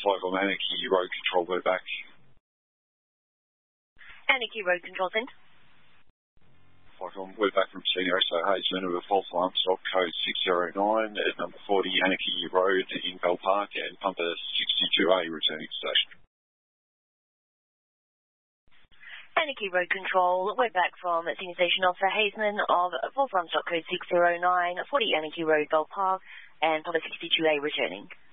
5 on Anarchy Road Control, we're back. Anarchy Road Control Centre. We're back from Casino, so Hazeman with a false alarm stock code 609 at number 40 Anarchy Road in Bell Park and pumper 62A returning to station. Anarchy Road Control, we're back from Senior Station Officer Hazeman of false alarm stock code 609, 40 Anarchy Road, Bell Park, and pumper 62A returning.